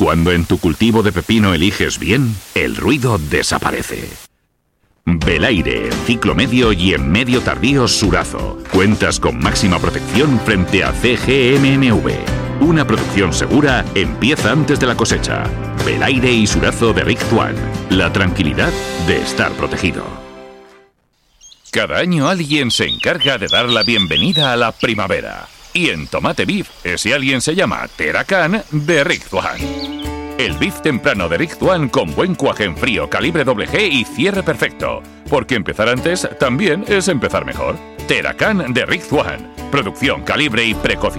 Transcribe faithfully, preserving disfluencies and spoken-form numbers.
Cuando en tu cultivo de pepino eliges bien, el ruido desaparece. Belaire, ciclo medio y en medio tardío Surazo. Cuentas con máxima protección frente a C G M N V. Una producción segura empieza antes de la cosecha. Belaire y Surazo de Rick Swan. La tranquilidad de estar protegido. Cada año alguien se encarga de dar la bienvenida a la primavera. Y en Tomate Beef, ese alguien se llama Teracan de Rick Swan. El beef temprano de Rick Swan con buen cuaje en frío, calibre doble G y cierre perfecto. Porque empezar antes también es empezar mejor. Teracan de Rick Swan. Producción, calibre y precocidad.